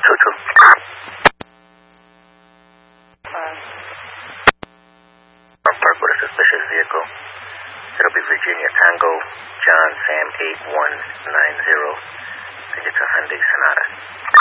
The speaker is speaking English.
2-2. Park with a suspicious vehicle. It'll be Virginia Tango, John Sam 8190. I think it's a Hyundai Sonata.